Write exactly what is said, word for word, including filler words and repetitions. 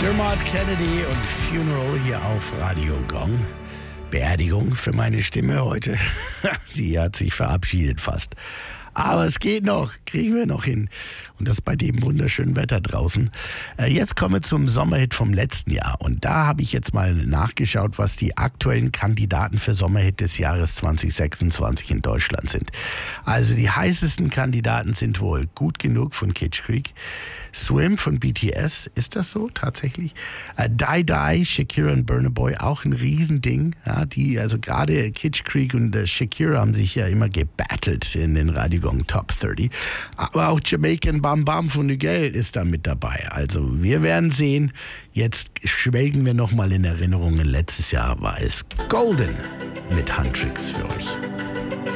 Dermot Kennedy und Funeral hier auf Radio Gong. Beerdigung für meine Stimme heute. Die hat sich verabschiedet fast. Aber es geht noch, kriegen wir noch hin. Und das bei dem wunderschönen Wetter draußen. Äh, jetzt kommen wir zum Sommerhit vom letzten Jahr. Und da habe ich jetzt mal nachgeschaut, was die aktuellen Kandidaten für Sommerhit des Jahres zwanzig sechsundzwanzig in Deutschland sind. Also die heißesten Kandidaten sind wohl Gut genug von Kitsch Creek, Swim von B T S, ist das so tatsächlich? Äh, Die Die, Shakira und Burna Boy, auch ein Riesending. Ja, die, also gerade Kitsch Creek und äh, Shakira haben sich ja immer gebattelt in den Radio Gong Top dreißig. Aber auch Jamaican Bam Bam von Nigel ist da mit dabei. Also wir werden sehen. Jetzt schwelgen wir nochmal in Erinnerungen. Letztes Jahr war es Golden mit Handtricks für euch.